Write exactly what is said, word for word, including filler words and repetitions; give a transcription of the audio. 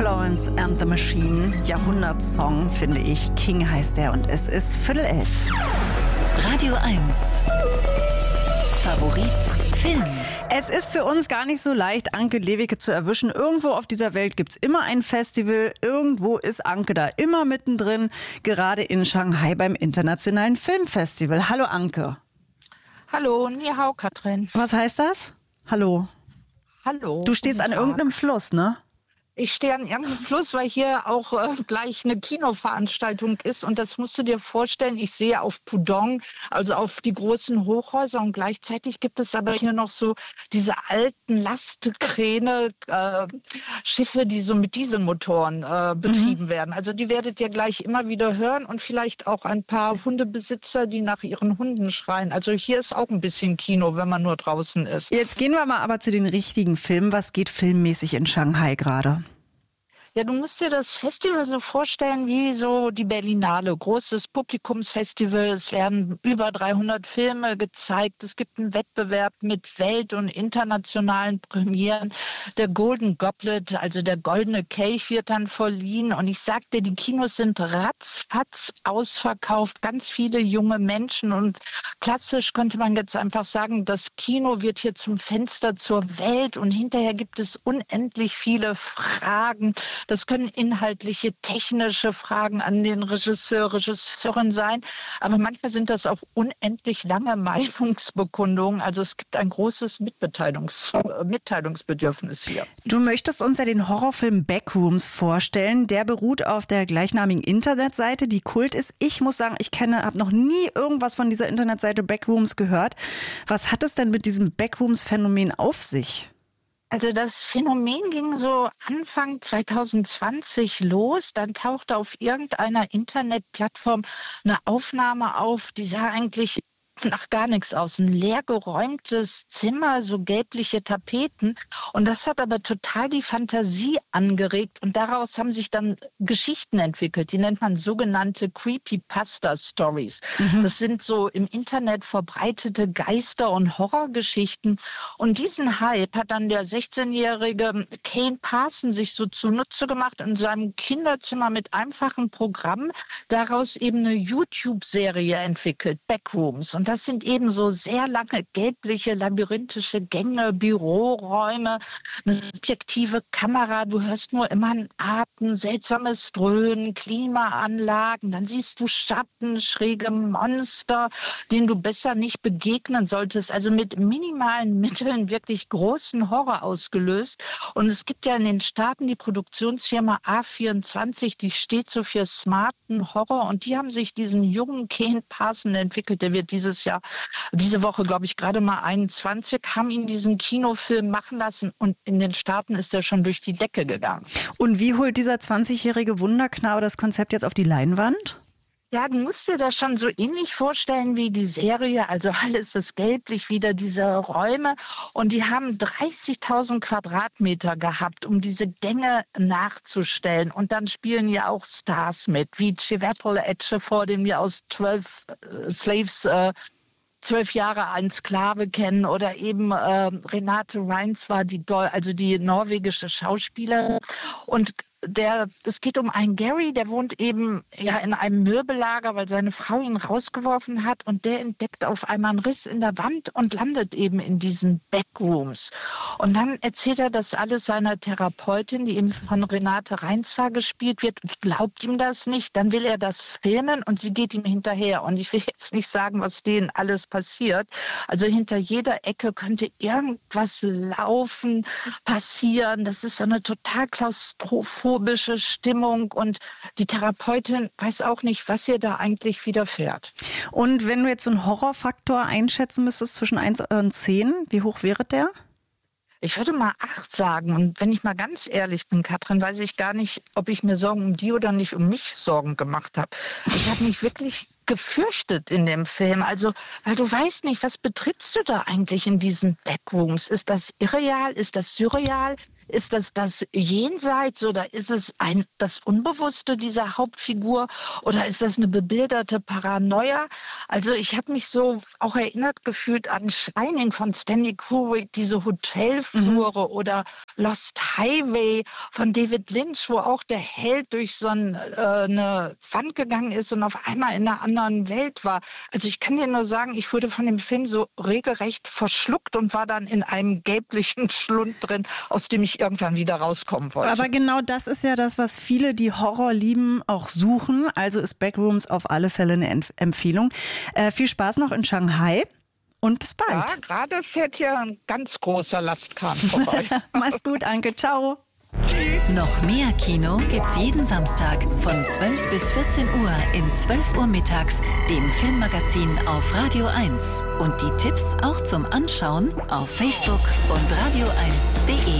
Florence and the Machine, Jahrhundertsong, finde ich. King heißt er und es ist Viertel elf. Radio eins. Favorit Film. Es ist für uns gar nicht so leicht, Anke Lewicke zu erwischen. Irgendwo auf dieser Welt gibt's immer ein Festival. Irgendwo ist Anke da immer mittendrin. Gerade in Shanghai beim Internationalen Filmfestival. Hallo Anke. Hallo, ni hao, Katrin. Was heißt das? Hallo. Hallo. Du stehst an irgendeinem Fluss, ne? Ich stehe an irgendeinem Fluss, weil hier auch äh, gleich eine Kinoveranstaltung ist. Und das musst du dir vorstellen, ich sehe auf Pudong, also auf die großen Hochhäuser. Und gleichzeitig gibt es aber hier noch so diese alten Lastkräne, äh, Schiffe, die so mit Dieselmotoren äh, betrieben mhm. werden. Also die werdet ihr gleich immer wieder hören. Und vielleicht auch ein paar Hundebesitzer, die nach ihren Hunden schreien. Also hier ist auch ein bisschen Kino, wenn man nur draußen ist. Jetzt gehen wir mal aber zu den richtigen Filmen. Was geht filmmäßig in Shanghai gerade? Ja, du musst dir das Festival so vorstellen wie so die Berlinale. Großes Publikumsfestival. Es werden über dreihundert Filme gezeigt. Es gibt einen Wettbewerb mit welt- und internationalen Premieren. Der Golden Goblet, also der goldene Kelch, wird dann verliehen. Und ich sagte, die Kinos sind ratzfatz ausverkauft. Ganz viele junge Menschen. Und klassisch könnte man jetzt einfach sagen, das Kino wird hier zum Fenster zur Welt. Und hinterher gibt es unendlich viele Fragen. Das können inhaltliche, technische Fragen an den Regisseur, Regisseurin sein. Aber manchmal sind das auch unendlich lange Meinungsbekundungen. Also es gibt ein großes Mitteilungs- Mitteilungsbedürfnis hier. Du möchtest uns ja den Horrorfilm Backrooms vorstellen. Der beruht auf der gleichnamigen Internetseite, die Kult ist. Ich muss sagen, ich kenne, habe noch nie irgendwas von dieser Internetseite Backrooms gehört. Was hat es denn mit diesem Backrooms-Phänomen auf sich? Also das Phänomen ging so Anfang zwanzig zwanzig los. Dann tauchte auf irgendeiner Internetplattform eine Aufnahme auf, die sah eigentlich nach gar nichts aus. Ein leergeräumtes Zimmer, so gelbliche Tapeten. Und das hat aber total die Fantasie angeregt. Und daraus haben sich dann Geschichten entwickelt. Die nennt man sogenannte Creepypasta-Stories. Mhm. Das sind so im Internet verbreitete Geister- und Horrorgeschichten. Und diesen Hype hat dann der sechzehnjährige Kane Parson sich so zunutze gemacht in seinem Kinderzimmer mit einfachen Programmen. Daraus eben eine YouTube-Serie entwickelt, Backrooms. Und das sind eben so sehr lange gelbliche, labyrinthische Gänge, Büroräume, eine subjektive Kamera. Du hörst nur immer einen Atem, seltsames Dröhnen, Klimaanlagen. Dann siehst du Schatten, schräge Monster, denen du besser nicht begegnen solltest. Also mit minimalen Mitteln wirklich großen Horror ausgelöst. Und es gibt ja in den Staaten die Produktionsfirma A vierundzwanzig, die steht so für smarten Horror. Und die haben sich diesen jungen Kane Parson entwickelt. Der wird dieses Jahr, diese Woche, glaube ich, gerade mal einundzwanzig, haben ihn diesen Kinofilm machen lassen und in den Staaten ist er schon durch die Decke gegangen. Und wie holt dieser zwanzigjährige Wunderknabe das Konzept jetzt auf die Leinwand? Ja, du musst dir das schon so ähnlich vorstellen wie die Serie. Also alles ist gelblich, wieder diese Räume. Und die haben dreißigtausend Quadratmeter gehabt, um diese Gänge nachzustellen. Und dann spielen ja auch Stars mit, wie Chiwetel Ejiofor, den wir aus zwölf äh, Slaves, äh, zwölf Jahre ein Sklave kennen. Oder eben äh, Renate Reins war die, also die norwegische Schauspielerin. Und Der, es geht um einen Gary, der wohnt eben ja in einem Möbellager, weil seine Frau ihn rausgeworfen hat und der entdeckt auf einmal einen Riss in der Wand und landet eben in diesen Backrooms. Und dann erzählt er das alles seiner Therapeutin, die eben von Renate Reinswar gespielt wird, und glaubt ihm das nicht. Dann will er das filmen und sie geht ihm hinterher. Und ich will jetzt nicht sagen, was denen alles passiert. Also hinter jeder Ecke könnte irgendwas laufen, passieren. Das ist so eine total klaustrophobische Stimmung und die Therapeutin weiß auch nicht, was ihr da eigentlich widerfährt. Und wenn du jetzt so einen Horrorfaktor einschätzen müsstest zwischen eins und zehn, wie hoch wäre der? Ich würde mal acht sagen. Und wenn ich mal ganz ehrlich bin, Katrin, weiß ich gar nicht, ob ich mir Sorgen um die oder nicht um mich Sorgen gemacht habe. Ich habe mich wirklich gefürchtet in dem Film. Also, weil du weißt nicht, was betrittst du da eigentlich in diesen Backrooms? Ist das irreal? Ist das surreal? Ist das das Jenseits oder ist es ein, das Unbewusste dieser Hauptfigur oder ist das eine bebilderte Paranoia? Also ich habe mich so auch erinnert gefühlt an Shining von Stanley Kubrick, diese Hotelflure mhm. oder Lost Highway von David Lynch, wo auch der Held durch so ein, äh, eine Wand gegangen ist und auf einmal in einer anderen Welt war. Also ich kann dir nur sagen, ich wurde von dem Film so regelrecht verschluckt und war dann in einem gelblichen Schlund drin, aus dem ich irgendwann wieder rauskommen wollte. Aber genau das ist ja das, was viele, die Horror lieben, auch suchen. Also ist Backrooms auf alle Fälle eine Empf- Empfehlung. Äh, viel Spaß noch in Shanghai und bis bald. Ja, gerade fährt hier ein ganz großer Lastkahn vorbei. Mach's gut, Anke. Ciao. Noch mehr Kino gibt's jeden Samstag von zwölf bis vierzehn Uhr in zwölf Uhr mittags, dem Filmmagazin auf Radio eins. Und die Tipps auch zum Anschauen auf Facebook und radio eins punkt de.